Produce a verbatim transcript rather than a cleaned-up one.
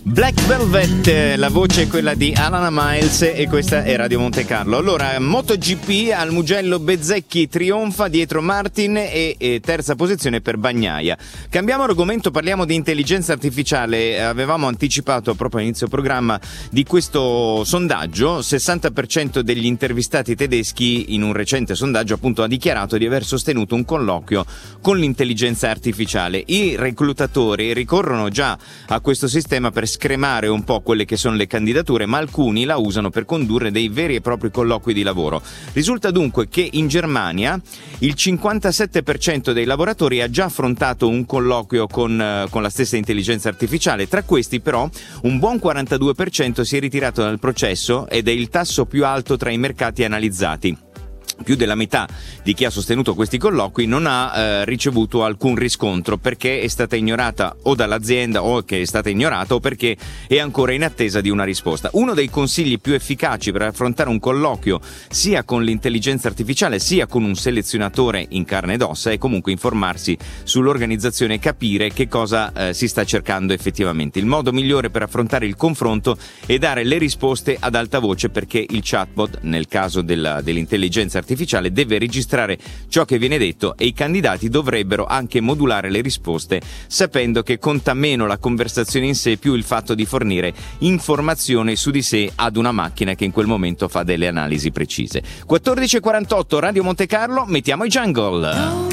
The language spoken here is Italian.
Black Velvet, la voce è quella di Alana Miles e questa è Radio Monte Carlo. Allora, MotoGP, al Mugello Bezzecchi trionfa dietro Martin e, e terza posizione per Bagnaia. Cambiamo argomento, parliamo di intelligenza artificiale. Avevamo anticipato proprio all'inizio programma di questo sondaggio. sessanta per cento degli intervistati tedeschi in un recente sondaggio appunto ha dichiarato di aver sostenuto un colloquio con l'intelligenza artificiale. I reclutatori ricorrono già a questo sistema per scremare un po' quelle che sono le candidature, ma alcuni la usano per condurre dei veri e propri colloqui di lavoro. Risulta dunque che in Germania il cinquantasette per cento dei lavoratori ha già affrontato un colloquio con, eh, con la stessa intelligenza artificiale. Tra questi però un buon quarantadue per cento si è ritirato dal processo ed è il tasso più alto tra i mercati analizzati. Più della metà di chi ha sostenuto questi colloqui non ha eh, ricevuto alcun riscontro perché è stata ignorata o dall'azienda o che è stata ignorata o perché è ancora in attesa di una risposta. Uno dei consigli più efficaci per affrontare un colloquio sia con l'intelligenza artificiale sia con un selezionatore in carne ed ossa è comunque informarsi sull'organizzazione e capire che cosa eh, si sta cercando effettivamente. Il modo migliore per affrontare il confronto è dare le risposte ad alta voce, perché il chatbot, nel caso della, dell'intelligenza artificiale, deve registrare ciò che viene detto e i candidati dovrebbero anche modulare le risposte, sapendo che conta meno la conversazione in sé, più il fatto di fornire informazioni su di sé ad una macchina che in quel momento fa delle analisi precise. quattordici e quarantotto, Radio Monte Carlo, mettiamo i jungle.